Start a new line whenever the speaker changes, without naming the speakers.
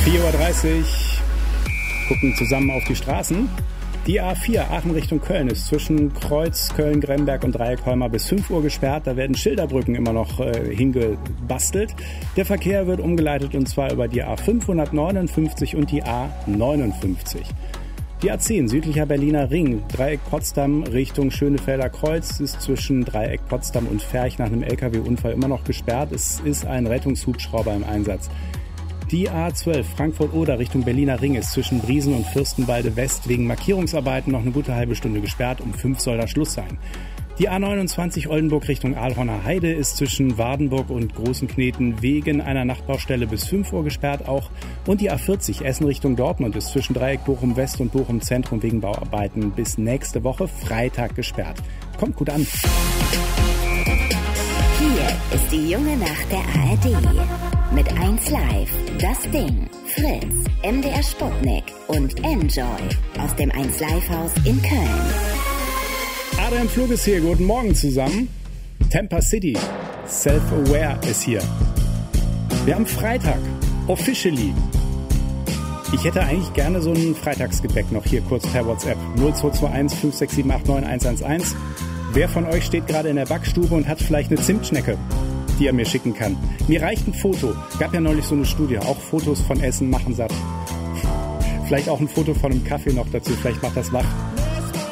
4:30 Uhr. Gucken zusammen auf die Straßen. Die A4 Aachen Richtung Köln ist zwischen Kreuz, Köln, Gremberg und Dreieckholmer bis 5 Uhr gesperrt. Da werden Schilderbrücken immer noch hingebastelt. Der Verkehr wird umgeleitet und zwar über die A559 und die A59. Die A10 südlicher Berliner Ring, Dreieck Potsdam Richtung Schönefelder Kreuz, ist zwischen Dreieck Potsdam und Ferch nach einem LKW-Unfall immer noch gesperrt. Es ist ein Rettungshubschrauber im Einsatz. Die A12 Frankfurt-Oder Richtung Berliner Ring ist zwischen Briesen und Fürstenwalde West wegen Markierungsarbeiten noch eine gute halbe Stunde gesperrt. Um 5 soll da Schluss sein. Die A29 Oldenburg Richtung Aalhorner Heide ist zwischen Wardenburg und Großenkneten wegen einer Nachtbaustelle bis 5 Uhr gesperrt auch. Und die A40 Essen Richtung Dortmund ist zwischen Dreieck Bochum West und Bochum Zentrum wegen Bauarbeiten bis nächste Woche Freitag gesperrt. Kommt gut an.
Hier ist die junge Nacht der ARD. Mit 1 Live, Das Ding, Fritz, MDR Sputnik und Enjoy aus dem 1 Live Haus in Köln.
Adrian Flug ist hier, guten Morgen zusammen. Tampa City, Self-Aware ist hier. Wir haben Freitag, officially. Ich hätte eigentlich gerne so ein Freitagsgebäck noch hier kurz per WhatsApp. 0221 567 89111. Wer von euch steht gerade in der Backstube und hat vielleicht eine Zimtschnecke, die er mir schicken kann? Mir reicht ein Foto. Gab ja neulich so eine Studie. Auch Fotos von Essen machen satt. Vielleicht auch ein Foto von einem Kaffee noch dazu. Vielleicht macht das wach.